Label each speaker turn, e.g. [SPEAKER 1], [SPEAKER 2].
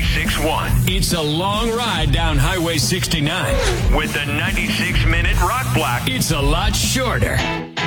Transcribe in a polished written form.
[SPEAKER 1] 96.1.
[SPEAKER 2] It's a long ride down Highway 69.
[SPEAKER 1] With the 96-minute rock block.
[SPEAKER 2] It's a lot shorter.